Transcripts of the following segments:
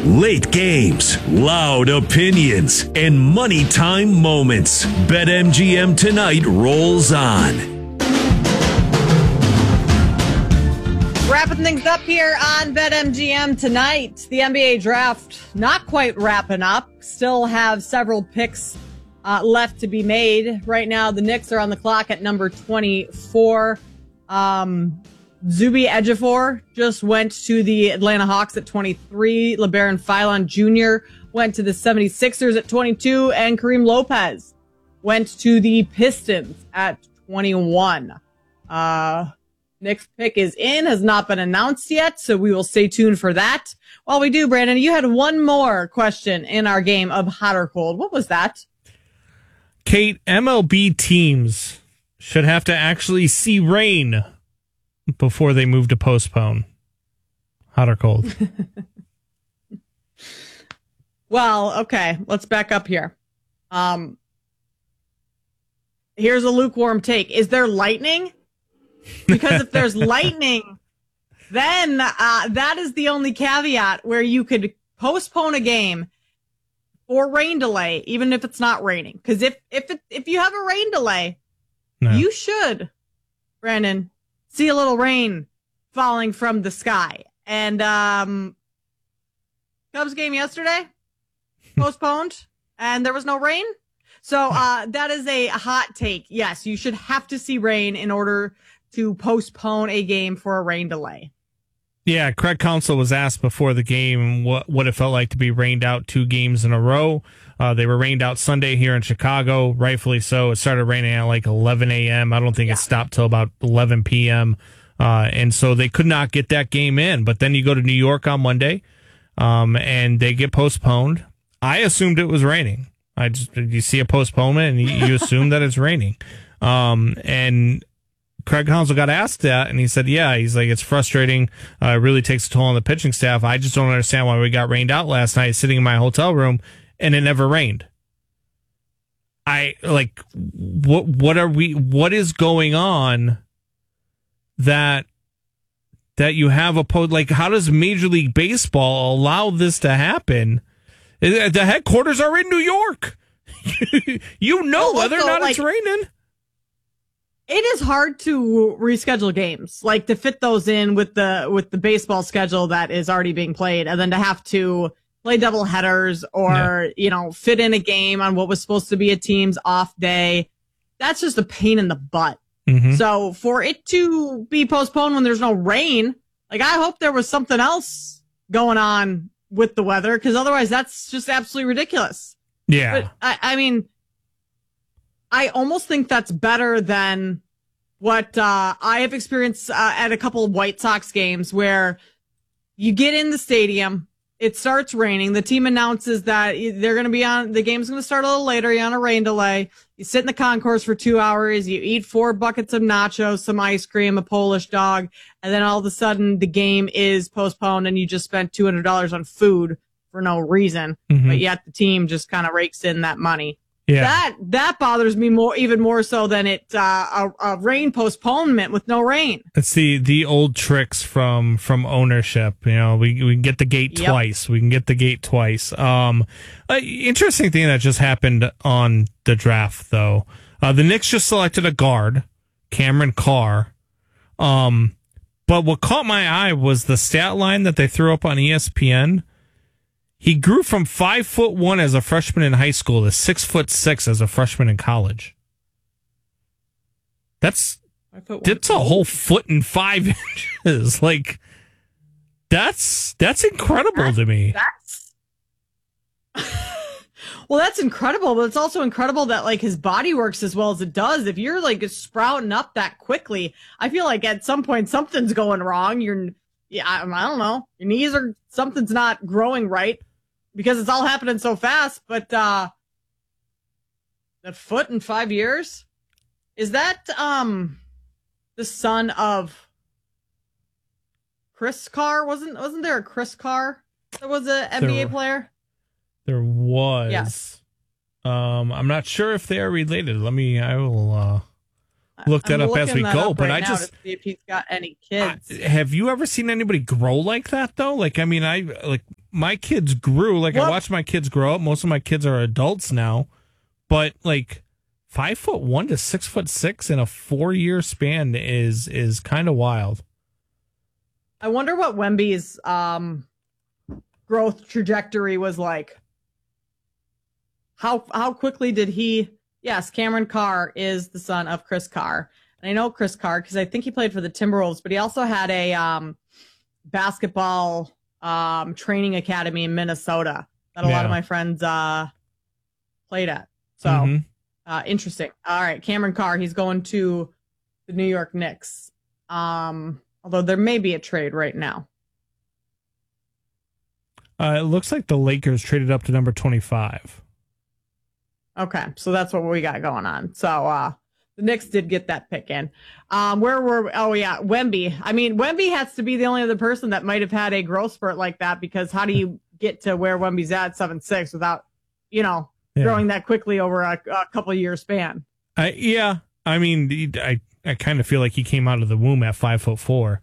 Late games, loud opinions, and money time moments. BetMGM tonight rolls on. Wrapping things up here on BetMGM tonight. The NBA draft not quite wrapping up. Still have several picks left to be made. Right now, the Knicks are on the clock at number 24. Zuby Ejiofor just went to the Atlanta Hawks at 23. LeBaron Philon Jr. went to the 76ers at 22. And Kareem Lopez went to the Pistons at 21. Nick's pick is in, has not been announced yet, so we will stay tuned for that. While we do, Brandon, you had one more question in our game of hot or cold. What was that? Kate, MLB teams should have to actually see rain before they move to postpone. Hot or cold? Well, okay, let's back up here. Here's a lukewarm take. Is there lightning? Because if there's lightning, then that is the only caveat where you could postpone a game for rain delay, even if it's not raining. Because if you have a rain delay, you should, Brandon, see a little rain falling from the sky. And Cubs game yesterday postponed, and there was no rain. So that is a hot take. Yes, you should have to see rain in order to postpone a game for a rain delay. Yeah, Craig Counsell was asked before the game what it felt like to be rained out 2 games in a row. They were rained out Sunday here in Chicago, rightfully so. It started raining at like 11 a.m. I don't think it stopped till about 11 p.m. And so they could not get that game in. But then you go to New York on Monday, and they get postponed. I assumed it was raining. You see a postponement, and you assume that it's raining. And Craig Counsell got asked that, and he said, he's like, it's frustrating. It really takes a toll on the pitching staff. I just don't understand why we got rained out last night sitting in my hotel room, and it never rained. What is going on that you have how does Major League Baseball allow this to happen? The headquarters are in New York. Whether or not it's raining. It is hard to reschedule games, like to fit those in with the baseball schedule that is already being played, and then to have to play double headers or, fit in a game on what was supposed to be a team's off day. That's just a pain in the butt. Mm-hmm. So for it to be postponed when there's no rain, I hope there was something else going on with the weather, because otherwise that's just absolutely ridiculous. Yeah. But I almost think that's better than what I have experienced at a couple of White Sox games, where you get in the stadium, it starts raining, the team announces that they're going to be the game's going to start a little later, you're on a rain delay, you sit in the concourse for 2 hours, you eat 4 buckets of nachos, some ice cream, a Polish dog, and then all of a sudden the game is postponed and you just spent $200 on food for no reason, but yet the team just kind of rakes in that money. Yeah, that bothers me even more so than a rain postponement with no rain. It's the old tricks from ownership. We can get the gate twice. We can get the gate twice. Interesting thing that just happened on the draft, though. The Knicks just selected a guard, Cameron Carr. But what caught my eye was the stat line that they threw up on ESPN. He grew from 5'1" as a freshman in high school to 6'6" as a freshman in college. That's a whole 1.5 inches. That's incredible to me. Well, that's incredible, but it's also incredible that his body works as well as it does. If you're sprouting up that quickly, I feel like at some point something's going wrong. I don't know. Your knees something's not growing right, because it's all happening so fast. But that foot in 5 years, is that the son of Chris Carr? Wasn't there a Chris Carr that was an NBA player? There was. Yes. I'm not sure if they are related. I will look that up as we go. But I just to see if he's got any kids. Have you ever seen anybody grow like that though? my kids grew. Like, What? I watched my kids grow up. Most of my kids are adults now. But, like, 5'1" to 6'6" in a 4-year span is kind of wild. I wonder what Wemby's growth trajectory was like. How quickly did he? Yes, Cameron Carr is the son of Chris Carr, and I know Chris Carr because I think he played for the Timberwolves, but he also had a basketball training academy in Minnesota that a lot of my friends played at. So interesting. All right, Cameron Carr, he's going to the New York Knicks. Although there may be a trade right now. It looks like the Lakers traded up to number 25. Okay, so that's what we got going on. So the Knicks did get that pick in. Where were? Oh yeah, Wemby. I mean, Wemby has to be the only other person that might have had a growth spurt like that, because how do you get to where Wemby's at 7'6" without, growing that quickly over a couple of year span? I mean, I kind of feel like he came out of the womb at 5'4".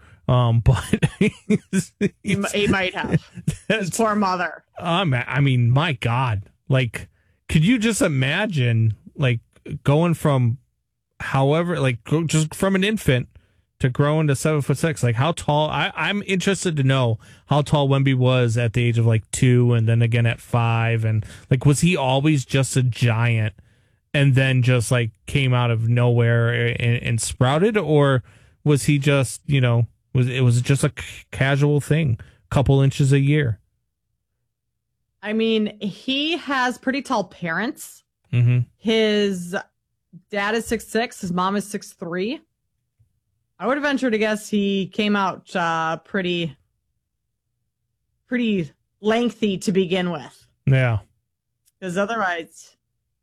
But he might have. His poor mother. I mean, my God, like, could you just imagine, like, going from just from an infant to growing to 7'6"? Like, how tall? I'm interested to know how tall Wemby was at the age of like 2, and then again at 5, and like, was he always just a giant? And then just like came out of nowhere and sprouted, or was he just, was it just a casual thing, couple inches a year? I mean, he has pretty tall parents. Mm-hmm. His dad is 6'6", his mom is 6'3". I would have ventured to guess he came out pretty lengthy to begin with. Yeah, because otherwise.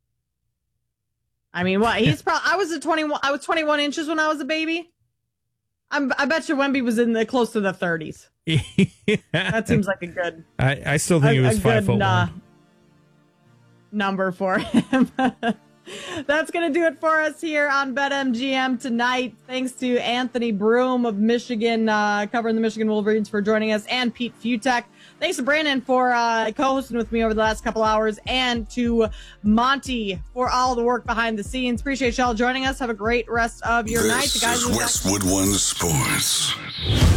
I mean, what he's probably. I was 21 inches when I was a baby. I bet you Wemby was in close to the 30s. Yeah. That seems like a good. I still think he was 5'1" number for him. That's going to do it for us here on BetMGM tonight. Thanks to Anthony Broom of Michigan, covering the Michigan Wolverines, for joining us, and Pete Futek. Thanks to Brandon for co-hosting with me over the last couple hours, and to Monty for all the work behind the scenes. Appreciate y'all joining us. Have a great rest of your night. The guys This is Westwood One Sports.